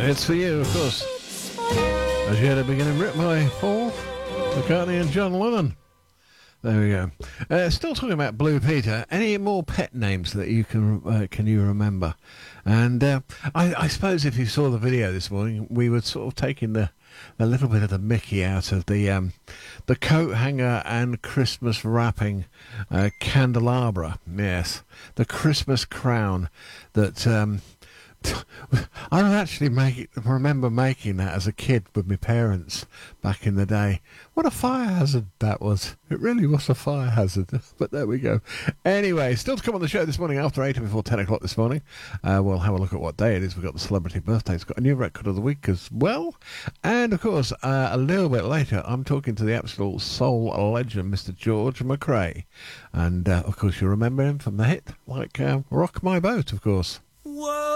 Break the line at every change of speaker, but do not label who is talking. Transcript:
It's for you, of course. As you had a beginning written by Paul McCartney and John Lennon. There we go. Still talking about Blue Peter. Any more pet names that you can you remember? And I suppose if you saw the video this morning, we were sort of taking a little bit of the Mickey out of the coat hanger and Christmas wrapping candelabra. Yes, the Christmas crown that. I actually remember making that as a kid with my parents back in the day. What a fire hazard that was. It really was a fire hazard. But there we go. Anyway, still to come on the show this morning after 8 and before 10 o'clock this morning. We'll have a look at what day it is. We've got the celebrity birthdays. Got a new record of the week as well. And, of course, a little bit later, I'm talking to the absolute soul legend, Mr. George McRae. And, of course, you remember him from the hit, like Rock My Boat, of course.
Whoa.